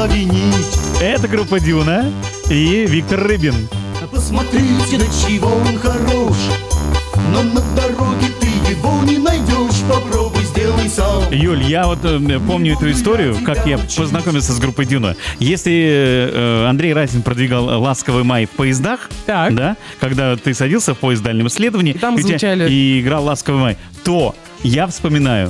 винить. Это группа Дюна и Виктор Рыбин. Посмотрите, до чего он хорош, но на дороге ты его не найдешь. Попробуй, сделай сам. Юль, я вот помню эту историю, как я познакомился с группой Дюна. Если Андрей Разин продвигал «Ласковый май» в поездах, Так. да, когда ты садился в поезд дальнего следования Там звучали... и играл «Ласковый май», то я вспоминаю,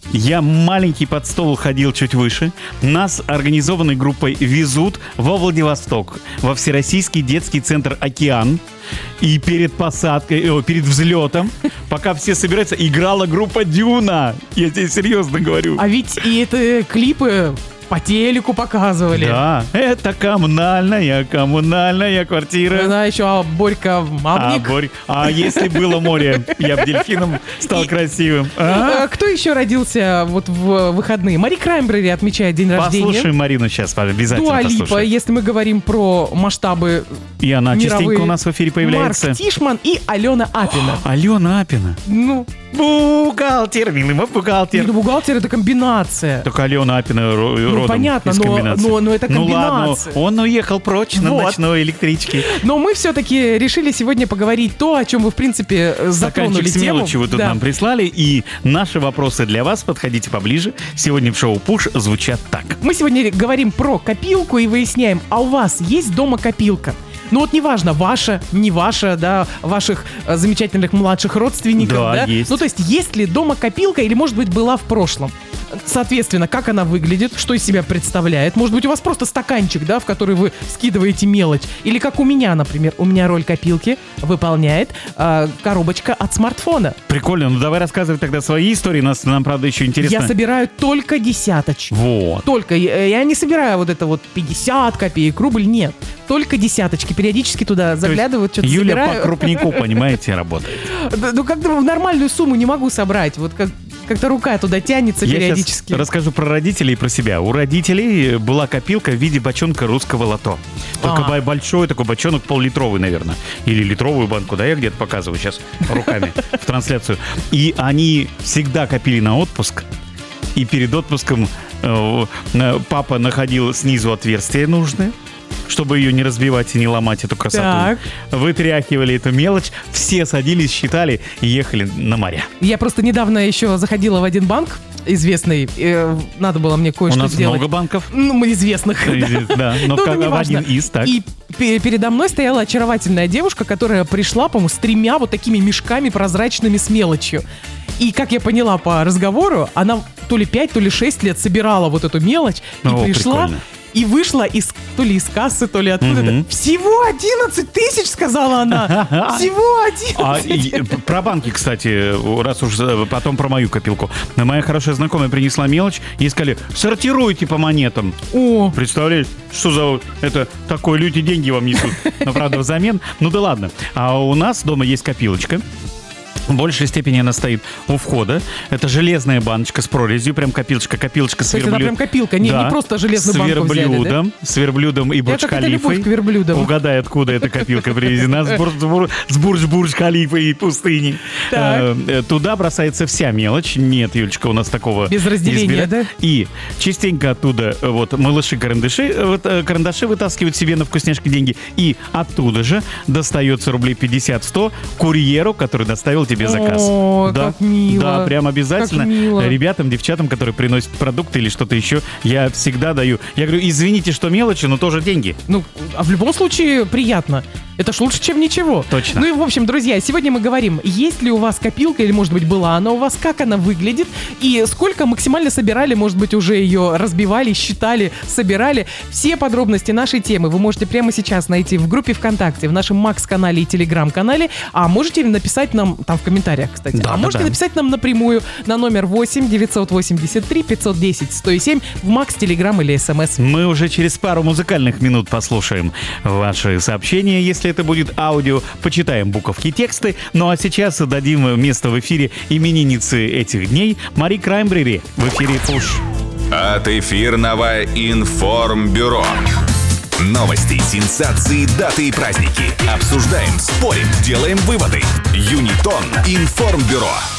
я маленький под стол ходил чуть выше. Нас организованной группой везут во Владивосток, во Всероссийский детский центр «Океан». И перед посадкой, перед взлетом, пока все собираются, играла группа Дюна. Я тебе серьезно говорю. А ведь и это клипы по телеку показывали. Да, это коммунальная квартира. Да, еще Борька Мавник. А если было море, я бы дельфином стал красивым. Кто еще родился вот в выходные? Мари Краймбрери отмечает день рождения. Послушаем Марину сейчас, обязательно Дуа Липа, послушаем. если мы говорим про масштабы И она мировые. частенько у нас в эфире появляется. Марк Тишман и Алена Апина. Алена Апина. Ну, Бухгалтер, милый мой бухгалтер. бухгалтер — это комбинация. Только Алена Апина родом понятно, из комбинации. но это Ну комбинация. ладно, он уехал прочь на Вот. ночной электричке. Но мы все-таки решили сегодня поговорить то, о чем вы, в принципе, затронули Стаканчик с тему. мелочью вы тут Да. нам прислали. И наши вопросы для вас, подходите поближе. Сегодня в шоу «Пуш» звучат так. Мы сегодня говорим про копилку и выясняем, а у вас есть дома копилка? Ну вот неважно, ваша, не ваша, да, ваших замечательных младших родственников, Да, да? есть. Ну то есть есть ли дома копилка или, может быть, была в прошлом? Соответственно, как она выглядит, что из себя представляет? Может быть, у вас просто стаканчик, да, в который вы скидываете мелочь? Или как у меня, например, у меня роль копилки выполняет коробочка от смартфона. Прикольно, ну давай рассказывай тогда свои истории, нам правда еще интересно. Я собираю только десяточки. Вот. Только. Я не собираю вот это вот 50 копеек, рубль, нет. Только десяточки. Периодически туда заглядываю, что-то Юля собираю. по крупнику, понимаете, работает. Ну, как-то в нормальную сумму не могу собрать. Вот как-то рука туда тянется Я периодически. сейчас расскажу про родителей и про себя. У родителей была копилка в виде бочонка русского лото. Только большой такой бочонок, пол-литровый, наверное. Или литровую банку, да, я где-то показываю сейчас руками в трансляцию. И они всегда копили на отпуск. И перед отпуском папа находил снизу отверстие нужное, чтобы ее не разбивать и не ломать, эту красоту. Так. Вытряхивали эту мелочь, все садились, считали и ехали на моря. Я просто недавно еще заходила в один банк известный. Надо было мне кое-что У нас сделать. много банков. Ну, известных. Да, но Ну, это в неважно. один из, так. И передо мной стояла очаровательная девушка, которая пришла, по-моему, с 3 вот такими мешками прозрачными с мелочью. И, как я поняла по разговору, она то ли 5, то ли 6 лет собирала вот эту мелочь и пришла... Прикольно. И вышла то ли из кассы, то ли откуда-то. Всего 11 тысяч, сказала она. Всего 11. Про банки, кстати, раз уж потом про мою копилку. Моя хорошая знакомая принесла мелочь и сказали: сортируйте по монетам. О, Представляешь, что за это такое, люди деньги вам несут. Но, правда, взамен. Ну да ладно. А у нас дома есть копилочка. В большей степени она стоит у входа. Это железная баночка с прорезью, прям копилочка с то есть она верблюдом. прям копилка, не просто железную банку взяли, да? С верблюдом и Это какая-то Бурдж-Халифой. любовь к верблюдам. Угадай, откуда эта копилка привезена. С Бурдж-Халифой и пустыни. Так. Туда бросается вся мелочь. Нет, Юлечка, у нас такого Без разделения, да? И частенько оттуда вот карандаши вытаскивают себе на вкусняшки деньги. И оттуда же достается рублей 50-100 курьеру, который доставил тебе заказ. О, Да. как мило. Да, прям обязательно. Как мило. Ребятам, девчатам, которые приносят продукты или что-то еще, я всегда даю. Я говорю, извините, что мелочи, но тоже деньги. Ну, а в любом случае приятно. Это ж лучше, чем ничего. Точно. Ну и, в общем, друзья, сегодня мы говорим, есть ли у вас копилка, или, может быть, была она у вас, как она выглядит, и сколько максимально собирали, может быть, уже ее разбивали, считали, собирали. Все подробности нашей темы вы можете прямо сейчас найти в группе ВКонтакте, в нашем Макс-канале и Телеграм-канале, а можете написать нам, там в комментариях, кстати, можете написать нам напрямую на номер 8 983 510 107 в Макс, Телеграм или СМС. Мы уже через пару музыкальных минут послушаем ваши сообщения, если это будет аудио, почитаем буковки, тексты. Ну а сейчас дадим место в эфире имениннице этих дней Мари Краймбрери в эфире «Пуш». От эфирного информбюро. Новости, сенсации, даты и праздники. Обсуждаем, спорим, делаем выводы. Юнитон информбюро.